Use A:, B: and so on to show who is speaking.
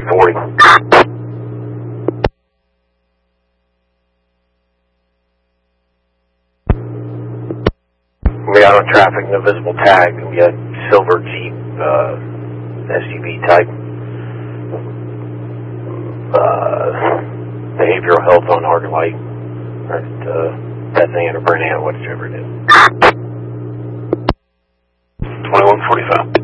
A: 40. We got on traffic, no visible tag. We got silver Jeep, SUV type. Behavioral health on Arclight. That thing in a burnout, whatever it is. 2145.